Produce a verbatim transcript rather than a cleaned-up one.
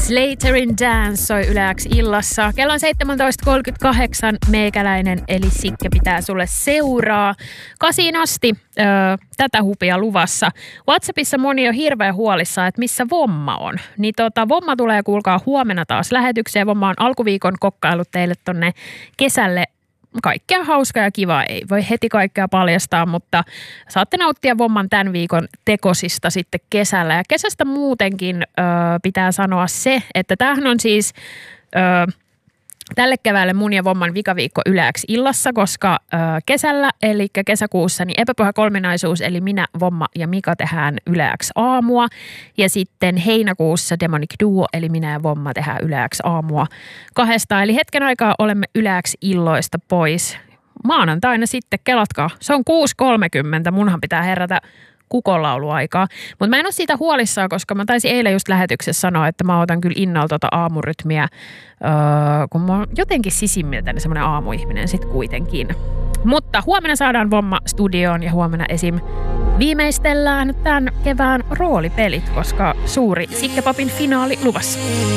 Slaterin Dance soi Yle X illassa. Kello on seitsemäntoista kolmekymmentäkahdeksan. Meikäläinen eli Sikke pitää sulle seuraa. Kasiin asti öö, tätä hupia luvassa. WhatsAppissa moni on hirveän huolissaan, että missä Vomma on. Niin tota, Vomma tulee kuulkaa huomenna taas lähetykseen. Vomma on alkuviikon kokkailut teille tonne kesälle. Kaikkea hauskaa ja kivaa, ei voi heti kaikkea paljastaa, mutta saatte nauttia Vomman tämän viikon tekosista sitten kesällä. Ja kesästä muutenkin ö, pitää sanoa se, että tämähän on siis ö, tälle keväälle mun ja Vomman vikaviikko Yle X illassa, koska ö, kesällä, eli kesäkuussa, niin epäpyhä kolminaisuus, eli minä, Vomma ja Mika tehdään Yle X aamua. Ja sitten heinäkuussa Demonic Duo, eli minä ja Vomma tehdään Yle X aamua kahdesta. Eli hetken aikaa olemme Yle X illoista pois. Maanantaina sitten, kelatkaa, se on kuusi kolmekymmentä, munhan pitää herätä kukonlauluaikaa. Mutta mä en ole siitä huolissaan, koska mä taisin eilen just lähetyksessä sanoa, että mä otan kyllä innolla tota aamurytmiä, öö, kun mä oon jotenkin sisimmiltäni semmoinen aamuihminen sit kuitenkin. Mutta huomenna saadaan Vomma studioon ja huomenna esim. Viimeistellään tämän kevään roolipelit, koska suuri Sikke Papin finaali luvassa.